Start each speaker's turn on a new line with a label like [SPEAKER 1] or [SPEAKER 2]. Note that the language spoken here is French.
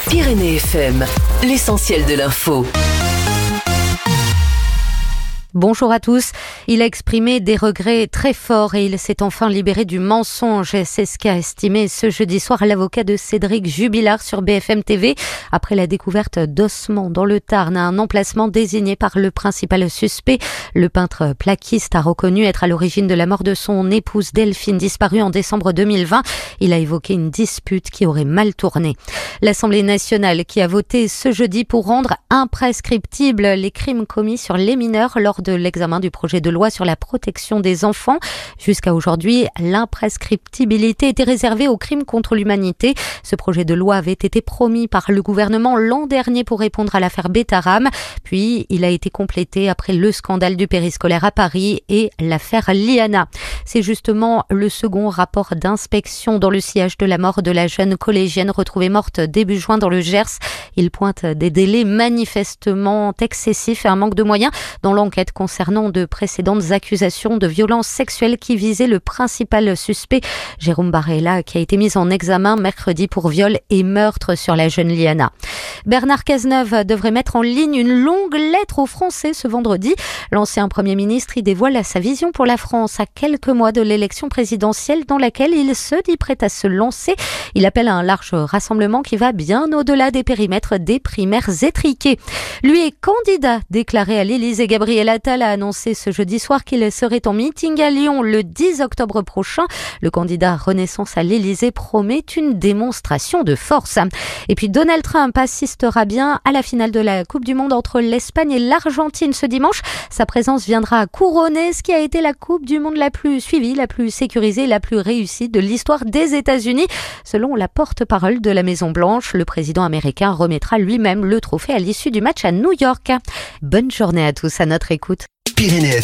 [SPEAKER 1] Pyrénées FM, l'essentiel de l'info.
[SPEAKER 2] Bonjour à tous. Il a exprimé des regrets très forts et il s'est enfin libéré du mensonge. C'est ce qu'a estimé ce jeudi soir l'avocat de Cédric Jubilard sur BFM TV après la découverte d'ossements dans le Tarn à un emplacement désigné par le principal suspect. Le peintre plaquiste a reconnu être à l'origine de la mort de son épouse Delphine, disparue en décembre 2020. Il a évoqué une dispute qui aurait mal tourné. L'Assemblée nationale qui a voté ce jeudi pour rendre imprescriptibles les crimes commis sur les mineurs lors de l'examen du projet de loi sur la protection des enfants. Jusqu'à aujourd'hui, l'imprescriptibilité était réservée aux crimes contre l'humanité. Ce projet de loi avait été promis par le gouvernement l'an dernier pour répondre à l'affaire Betaram. Puis, il a été complété après le scandale du périscolaire à Paris et l'affaire Liana. C'est justement le second rapport d'inspection dans le sillage de la mort de la jeune collégienne retrouvée morte début juin dans le Gers. Il pointe des délais manifestement excessifs et un manque de moyens dans l'enquête concernant de précédentes accusations de violences sexuelles qui visaient le principal suspect, Jérôme Barella, qui a été mis en examen mercredi pour viol et meurtre sur la jeune Liana. Bernard Cazeneuve devrait mettre en ligne une longue lettre aux Français ce vendredi. L'ancien Premier ministre y dévoile sa vision pour la France à quelques mois de l'élection présidentielle dans laquelle il se dit prêt à se lancer. Il appelle à un large rassemblement qui va bien au-delà des périmètres des primaires étriquées. Lui est candidat déclaré à l'Élysée. Gabriel Attal a annoncé ce jeudi soir qu'il serait en meeting à Lyon le 10 octobre prochain. Le candidat Renaissance à l'Élysée promet une démonstration de force. Et puis Donald Trump assistera bien à la finale de la Coupe du Monde entre l'Espagne et l'Argentine ce dimanche. Sa présence viendra couronner ce qui a été la Coupe du Monde la plus suivie, la plus sécurisée, la plus réussie de l'histoire des États-Unis. Selon la porte-parole de la Maison-Blanche, le président américain remettra lui-même le trophée à l'issue du match à New York. Bonne journée à tous à notre écoute.
[SPEAKER 3] Pyrénées